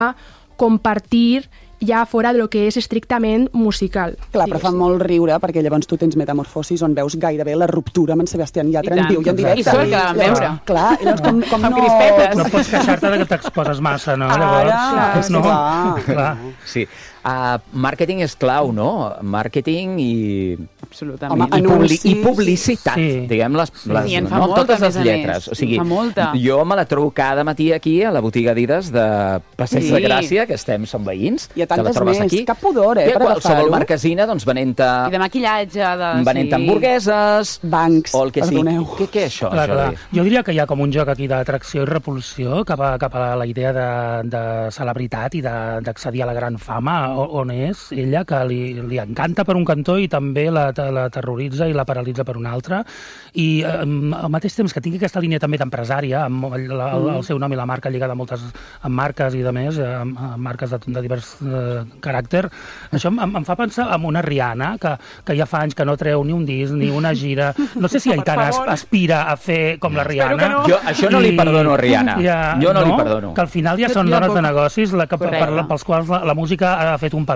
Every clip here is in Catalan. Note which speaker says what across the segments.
Speaker 1: compartir ja fora de lo que és estrictament musical.
Speaker 2: Clar, però fa molt riure, perquè llavors tu tens Metamorfosis on veus gairebé la ruptura amb en Sebastián Yatra en viu i en directe.
Speaker 3: I sort que la vam veure.
Speaker 2: Clar, i llavors com no...
Speaker 4: No pots queixar-te que t'exposes massa, no? Llavors,
Speaker 2: Clar.
Speaker 5: Sí. Màrqueting és clau, no? Màrqueting i...
Speaker 3: Absolutament.
Speaker 5: I publicitat, diguem, totes les lletres. O sigui, jo me la trobo cada matí aquí a la botiga Adidas de Passeig de Gràcia, que estem, som veïns.
Speaker 2: I a tantes més, cap pudor, per agafar-ho.
Speaker 5: Qualsevol marquesina, doncs, venent-te...
Speaker 3: I de maquillatge,
Speaker 5: venent-te hamburgueses...
Speaker 2: Bancs,
Speaker 5: perdoneu. Què és això, Jordi?
Speaker 4: Jo diria que hi ha com un joc aquí d'atracció i repulsió cap a la idea de celebritat i d'accedir a la gran fama, on és ella, que li encanta per un cantó i també la terroritza i la paralitza per un altre. I al mateix temps que tingui aquesta línia també d'empresària, amb el seu nom i la marca lligada a moltes marques i de més, amb marques de divers caràcter, això em fa pensar en una Rihanna, que ja fa anys que no treu ni un disc, ni una gira. No sé si Aitana aspira a fer com la Rihanna.
Speaker 5: Jo això no li perdono a Rihanna. Jo no li perdono.
Speaker 4: Que al final ja són dones de negocis pels quals la música ha fet un paper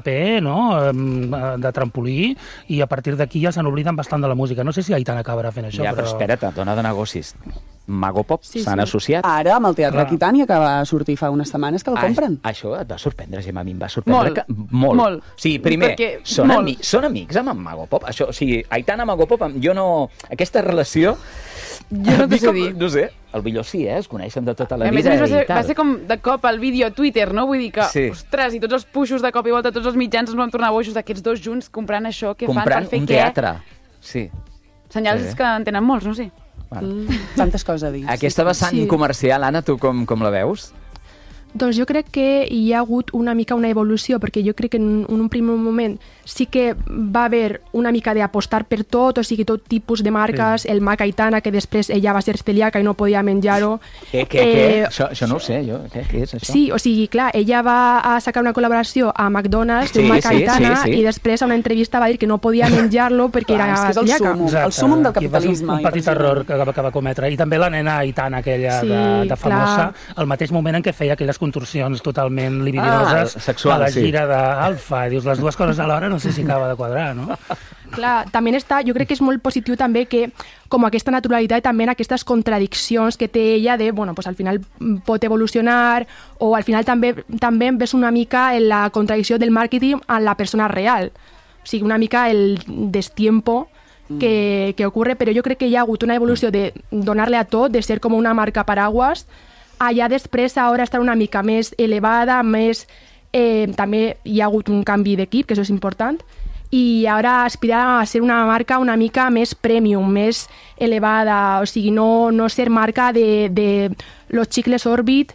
Speaker 4: de trampolí i a partir d'aquí ja se n'obliden bastant de la música. No sé si Aitana acabarà fent això,
Speaker 5: però espera't, dona de negocis. Mago Pop s'han associat.
Speaker 2: Ara, amb el Teatre Aquitània, que va sortir fa unes setmanes, que el compren.
Speaker 5: Això et va sorprendre, Gemma, a mi em va sorprendre molt. Sí, primer, són amics amb en Mago Pop. O sigui, Aitana, Mago Pop, jo no... Aquesta relació...
Speaker 3: Jo no t'ho sé dir.
Speaker 5: No sé, el millor sí, es coneixen de tota la vida.
Speaker 3: A més, va ser com de cop el vídeo a Twitter, no? Vull dir que, ostres, i tots els puixos de cop i volta, tots els mitjans ens van tornar boixos d'aquests dos junts comprant això, què fan per fer què?
Speaker 5: Comprant un teatre, sí.
Speaker 3: Senyals que en tenen molts, no sé.
Speaker 2: Tantes coses a dir.
Speaker 5: Aquesta vessant comercial, Anna, tu com la veus?
Speaker 1: Doncs jo crec que hi ha hagut una mica una evolució, perquè jo crec que en un primer moment sí que va haver una mica d'apostar per tot, o sigui, tot tipus de marques, el Mac Aitana, que després ella va ser celíaca i no podia menjar-ho.
Speaker 5: Què? Això no ho sé, jo. Què és això?
Speaker 1: Sí, o sigui, clar, ella va a sacar una col·laboració a McDonald's d'un Mac Aitana i després a una entrevista va dir que no podia menjar-lo perquè era celíaca.
Speaker 2: És el súmum del capitalisme.
Speaker 4: Un petit error que va cometre. I també la nena Aitana, aquella de famosa, al mateix moment en què feia aquelles contorsions totalment libidinoses a la gira d'Alfa. Dius, les dues coses alhora no sé si acaba de quadrar, no?
Speaker 1: Clar, també jo crec que és molt positiu també que com aquesta naturalitat i també aquestes contradiccions que té ella de, bueno, pues al final pot evolucionar o al final també ves una mica en la contradicció del màrqueting en la persona real. O sigui, una mica el destiempo que ocurre, però jo crec que hi ha hagut una evolució de donar-le a tot, de ser com una marca paraguas, allà després ara estar una mica més elevada, més... també hi ha hagut un canvi d'equip, que això és important, i ara aspirar a ser una marca una mica més premium, més elevada, o sigui, no ser marca de los chicles Orbit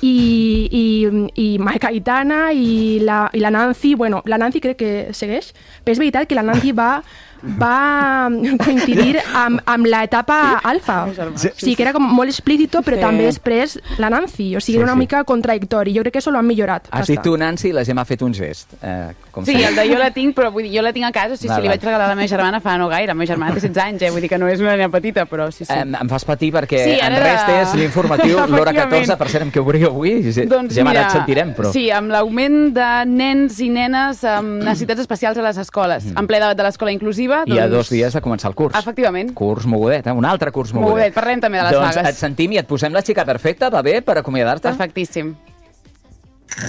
Speaker 1: i Mac Aitana i la Nancy. Bueno, la Nancy crec que segueix, però és veritat que la Nancy va coincidir amb l'etapa alfa. O sigui, que era com molt explícito, però també després la Nancy. O sigui, era una mica contradictori. Jo crec que això ho han millorat.
Speaker 5: Has dit tu, Nancy, i la Gemma ha fet un gest.
Speaker 3: Sí, el de jo la tinc, però vull dir, jo la tinc a casa. Si li vaig regalar a la meva germana fa no gaire. La meva germana té 16 anys, vull dir que no és una nena petita, però sí.
Speaker 5: Em fas patir perquè en rest és l'informatiu, l'hora 14, per cert, amb què obríeu avui? Gemma, ara et sentirem, però...
Speaker 3: Sí, amb l'augment de nens i nenes amb necessitats especials a les escoles, en ple debat de l'escola inclusiva.
Speaker 5: I a 2 dies de començar el curs.
Speaker 3: Efectivament.
Speaker 5: Curs mogudet, un altre curs mogudet.
Speaker 3: Parlem també de les vagues.
Speaker 5: Doncs et sentim i et posem la xica perfecta, va bé, per acomiadar-te?
Speaker 3: Perfectíssim.